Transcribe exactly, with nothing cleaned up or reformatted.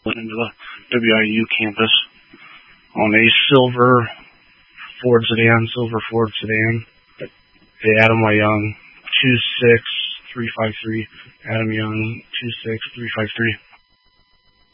into the W I U campus on a silver Ford sedan, silver Ford sedan. Hey, Adam Y. Young, two six three five three. Adam Young, two six three five three.